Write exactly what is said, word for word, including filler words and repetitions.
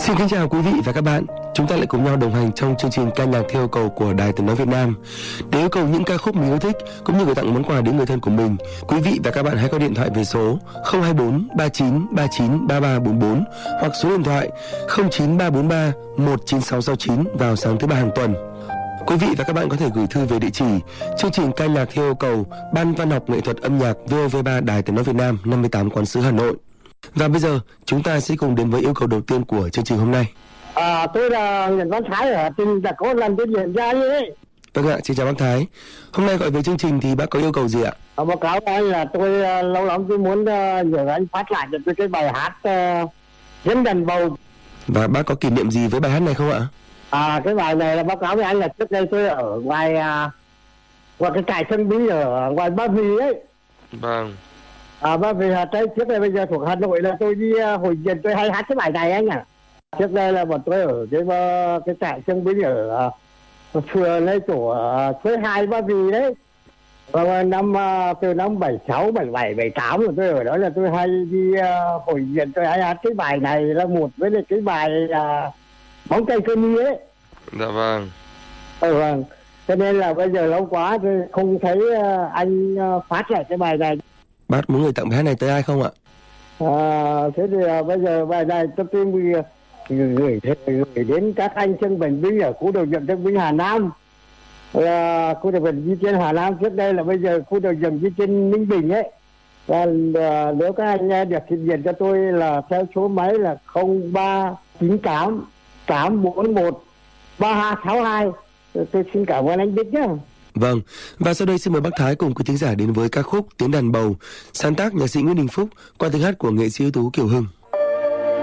Xin kính chào quý vị và các bạn. Chúng ta lại cùng nhau đồng hành trong chương trình ca nhạc theo yêu cầu của Đài Tiếng nói Việt Nam. Để yêu cầu những ca khúc mình yêu thích cũng như gửi tặng món quà đến người thân của mình, quý vị và các bạn hãy gọi điện thoại về số không hai bốn ba chín ba chín ba ba bốn bốn hoặc số điện thoại không chín ba bốn ba một chín sáu sáu chín vào sáng thứ ba hàng tuần. Quý vị và các bạn có thể gửi thư về địa chỉ chương trình ca nhạc theo yêu cầu Ban Văn học Nghệ thuật Âm nhạc vê o vê ba Đài Tiếng nói Việt Nam, năm mươi tám Quán sứ Hà Nội. Và bây giờ chúng ta sẽ cùng đến với yêu cầu đầu tiên của chương trình hôm nay. À, tôi là Nguyễn Văn Thái ở tỉnh đã có lần tôi diễn ra như thế. Vâng ạ, xin chào bác Thái. Hôm nay gọi về chương trình thì bác có yêu cầu gì ạ? À, báo cáo anh là tôi uh, lâu lắm tôi muốn uh, nhờ anh phát lại cho tôi cái bài hát uh, Dẫn đàn bầu. Và bác có kỷ niệm gì với bài hát này không ạ? À, cái bài này là báo cáo với anh là trước đây tôi ở ngoài uh, ngoài cái trại Sơn Bí ở ngoài Ba Vì ấy. Vâng. À, Ba Vì Hà Tây, trước đây bây giờ thuộc Hà Nội là tôi đi uh, hồi diễn tôi hay hát cái bài này anh ạ. À. Trước đây là bọn tôi ở cái uh, cái trại Sơn Bí ở uh, phường này chỗ uh, suối hai Ba Vì đấy. Và năm uh, từ năm bảy sáu, bảy bảy, bảy tám rồi tôi ở đó là tôi hay đi uh, hồi diễn tôi hay hát cái bài này là một với lại cái bài uh, Bóng cây cơn mưa ấy. Dạ vâng. Ừ vâng. Cho nên là bây giờ lâu quá tôi không thấy uh, anh uh, phát lại cái bài này. Bác muốn gửi tặng bài hát này tới ai không ạ? À, thế thì uh, bây giờ bài này tôi tôi gửi, gửi, gửi đến các anh thương bệnh binh ở khu điều dưỡng thương binh Hà Nam. Uh, khu điều dưỡng Di Tiên Hà Nam trước đây là bây giờ khu điều dưỡng Di Tiên Ninh Bình ấy. Và uh, nếu các anh nghe được thì điện cho tôi là theo số máy là không ba chín tám tám bốn một ba hai sáu hai. Tôi xin cảm ơn anh Bích nhé. Vâng, và sau đây xin mời bác Thái cùng quý thính giả đến với ca khúc Tiếng đàn bầu, sáng tác nhạc sĩ Nguyễn Đình Phúc qua tiếng hát của nghệ sĩ ưu tú Kiều Hưng.